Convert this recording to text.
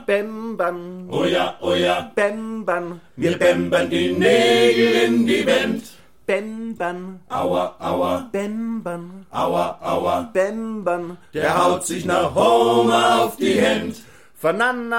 Bämbern, oh ja, Bämbern, wir bämbern die Nägel in die Wand. Bämbern, Aua, aua, Bämbern, aua, aua, Bämbern, der haut sich nach Homer auf die Hand. voneinander